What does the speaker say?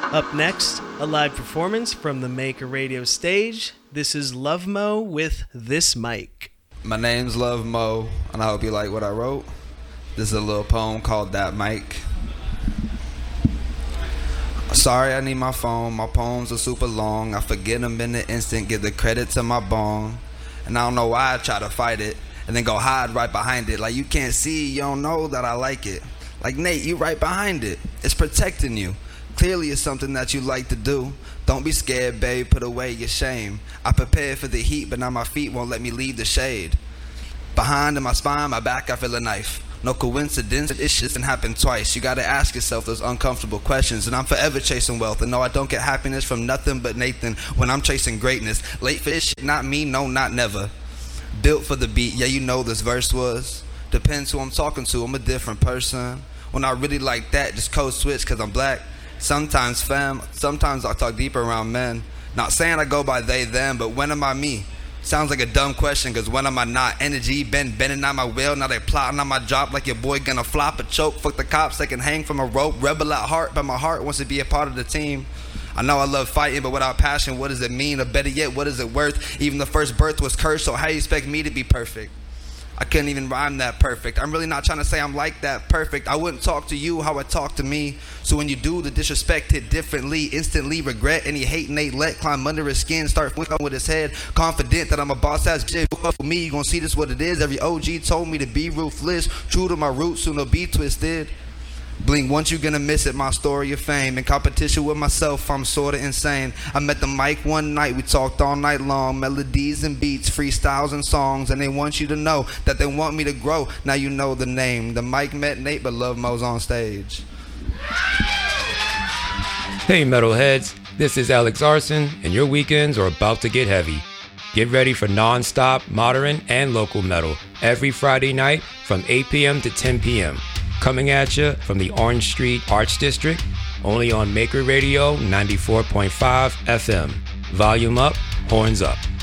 Up next, a live performance from the Maker Radio stage. This is Love Mo with This Mic. My name's Love Mo, and I hope you like what I wrote. This is a little poem called That Mic. Sorry, I need my phone. My poems are super long. I forget them in an instant, give the credit to my bong. And I don't know why I try to fight it and then go hide right behind it. Like you can't see, you don't know that I like it. Like Nate, you right behind it. It's protecting you. Clearly it's something that you like to do. Don't be scared, babe, put away your shame. I prepared for the heat, but now my feet won't let me leave the shade. Behind in my spine, my back, I feel a knife. No coincidence, it shit can happen twice. You gotta ask yourself those uncomfortable questions. And I'm forever chasing wealth. And no, I don't get happiness from nothing but Nathan when I'm chasing greatness. Late for this shit, not me, no, not never. Built for the beat, yeah, you know this verse was. Depends who I'm talking to, I'm a different person. When I really like that, just code switch cause I'm black. Sometimes fam, sometimes I talk deeper around men. Not saying I go by they, them, but when am I me? Sounds like a dumb question, cause when am I not? Energy been bending on my will, now they plotting on my drop like your boy gonna flop a choke. Fuck the cops, they can hang from a rope. Rebel at heart, but my heart wants to be a part of the team. I know I love fighting, but without passion, what does it mean? Or better yet, what is it worth? Even the first birth was cursed, so how you expect me to be perfect? I couldn't even rhyme that perfect. I'm really not trying to say I'm like that perfect. I wouldn't talk to you how I talk to me. So when you do, the disrespect hit differently. Instantly regret any hate Nate let climb under his skin. Start flicking with his head. Confident that I'm a boss ass bitch. For me, you gon' see this what it is. Every OG told me to be ruthless. True to my roots, soon to be twisted. Blink, once you gonna miss it, my story of fame. In competition with myself, I'm sorta insane. I met the mic one night, we talked all night long. Melodies and beats, freestyles and songs. And they want you to know that they want me to grow. Now you know the name. The mic met Nate, but Love Mo's on stage. Hey metalheads, this is Alex Arson, and your weekends are about to get heavy. Get ready for non-stop, modern, and local metal every Friday night from 8 p.m. to 10 p.m. Coming at you from the Orange Street Arts District, only on Maker Radio 94.5 FM. Volume up, horns up.